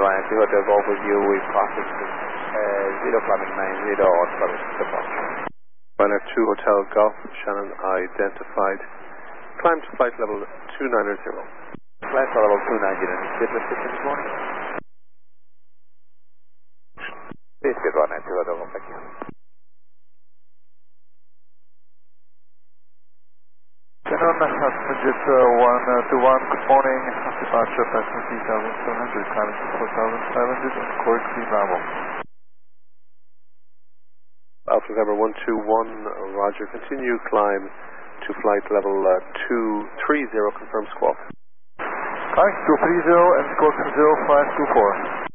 Nancy Hotel Golf with you, we processed 0 climbing 90 on service departure. Ryanair 2 Hotel Golf, Shannon identified. Climb to flight level 290. Flight level 290, any schedule system this morning? Please get one, Nancy Hotel Golf, thank you. Jet 121, good morning. Departure passing 3,700, climbing to 4,500 on Corksey Bravo. Alpha November 121, Roger. Continue climb to flight level 230, confirm squawk. Climbing 230 and squawk 0524.